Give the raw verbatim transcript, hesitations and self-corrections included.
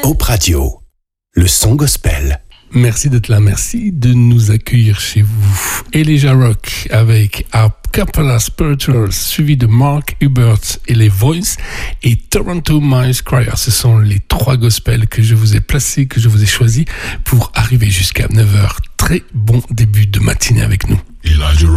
Hope Radio, le son gospel. Merci d'être là, merci de nous accueillir chez vous. Elijah Rock avec A Cappella Spirituals, suivi de Mark Hubert et les Voice, et Toronto Miles Choir. Ce sont les trois gospels que je vous ai placés, que je vous ai choisis pour arriver jusqu'à neuf heures. Très bon début de matinée avec nous. Elijah Rock.